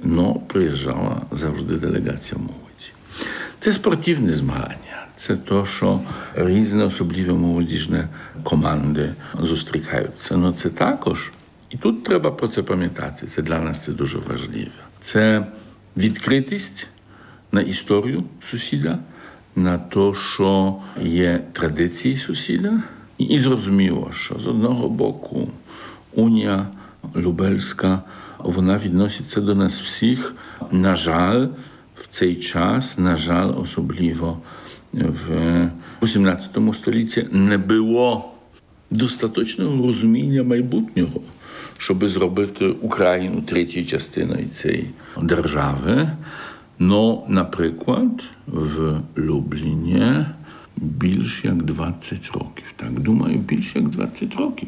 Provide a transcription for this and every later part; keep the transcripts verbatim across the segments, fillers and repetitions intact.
ну, приїжджала завжди делегація молоді. Це спортивні змагання. Це то, що різні особливі молодіжні команди зустрічаються. Ну це також, і тут треба про це пам'ятати, це для нас це дуже важливо. Це відкритість на історію сусіда, на те, що є традиції сусіда. І зрозуміло, що з одного боку Унія Лубельська, вона відноситься до нас всіх. На жаль, в цей час, на жаль, особливо в вісімнадцятому столітті не було достатнього розуміння майбутнього, щоб зробити Україну третьою частиною цієї держави. Ну, наприклад, в Любліні більше як двадцять років. Так, думаю, більше як двадцять років.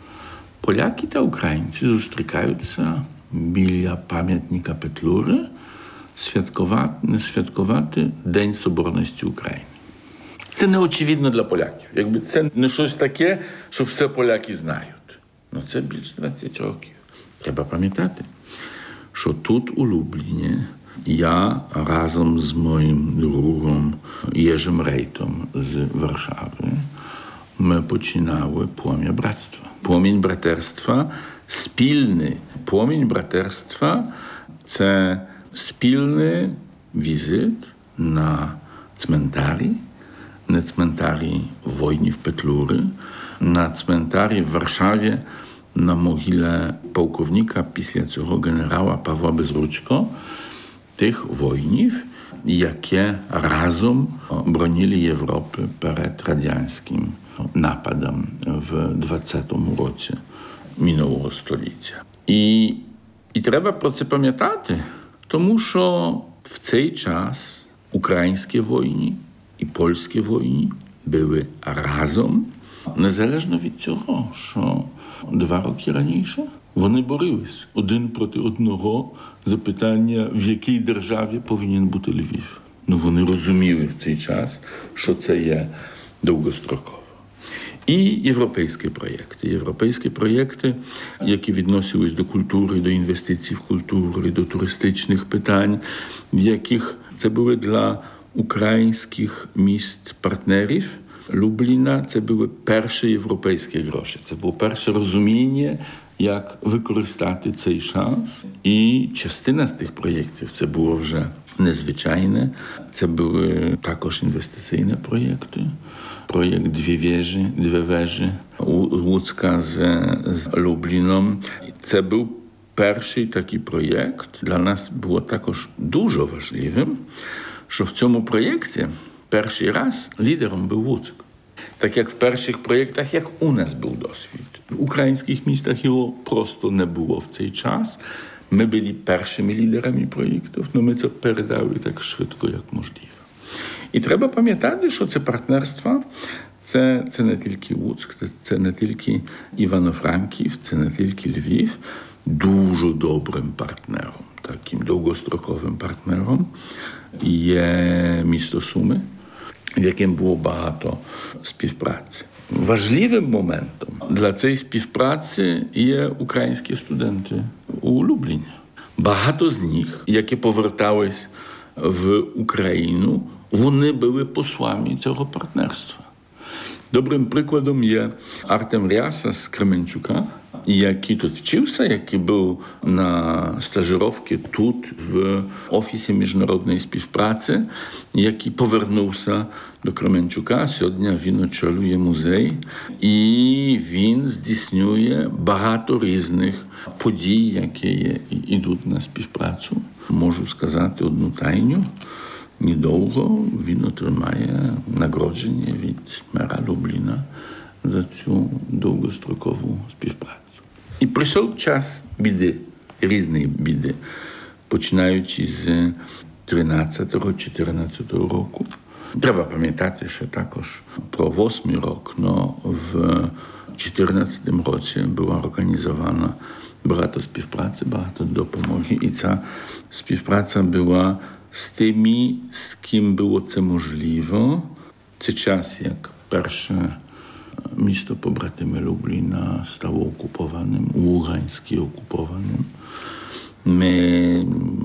Поляки та українці зустрічаються біля пам'ятника Петлюри святкувати, святкувати День Соборності України. Це не очевидно для поляків. Якби це не щось таке, що все поляки знають. Ну, це більше двадцять років. Треба пам'ятати, що тут у Любліні я разом з моїм другом Єжем Рейтом з Варшави ми починали Плам'я братства. Пламінь братерства спільний. Пламінь братерства – це спільний візит на цментарі, на цментарі воїнів Петлюри, на цментарі в Варшаві на могилі полковника, після цього генерала Павла Безручко, тих воїнів, які разом бронили Європу перед радянським нападом в двадцятому році минулого століття. І, і треба про це пам'ятати, тому що в цей час українські воїни і польські воїни були разом, незалежно від цього, що два роки раніше вони боролись один проти одного за питання, в якій державі повинен бути Львів. Ну, вони розуміли в цей час, що це є довгостроково. І європейські проєкти. Європейські проєкти, які відносились до культури, до інвестицій в культуру, до туристичних питань, в яких це були для українських міст-партнерів Любліна, це були перші європейські гроші. Це було перше розуміння, як використати цей шанс. І частина з тих проєктів, це було вже незвичайне. Це були також інвестиційні проєкти. Проєкт «Дві вежі», «Дві вежі» Луцька з, з Любліном. Це був перший такий проєкт. Для нас було також дуже важливим, що в цьому проєкті перший раз лідером був Луцьк. Так як в перших проєктах, як у нас був досвід. В українських містах його просто не було в цей час. Ми були першими лідерами проєктів, але ми це передали так швидко, як можливо. І треба пам'ятати, що це партнерство, це, це не тільки Луцьк, це не тільки Івано-Франків, це не тільки Львів. Дуже добрим партнером, таким довгостроковим партнером є місто Суми, в яким було багато співпраці. Важливим моментом для цієї співпраці є українські студенти у Любліні. Багато з них, які повертались в Україну, вони були послами цього партнерства. Добрим прикладом є Артем Ряса з Кременчука, який тут вчився, який був на стажировці тут, в Офісі міжнародної співпраці, який повернувся до Кременчука. Сьогодні він очолює музей, і він здійснює багато різних подій, які йдуть на співпрацю. Можу сказати одну тайну. Недовго він отримає нагородження від мера Любліна за цю довгострокову співпрацю. І прийшов час біди, різні біди, починаючи з тринадцятого-чотирнадцятого року. Треба пам'ятати, що також про восьмий рік, но в чотирнадцятому році була організована багато співпраці, багато допомоги. І ця співпраця була з тими, з ким було це можливо. Це час, як перше місто побратиме Любліна стало окупованим, Луганський окупованим. Ми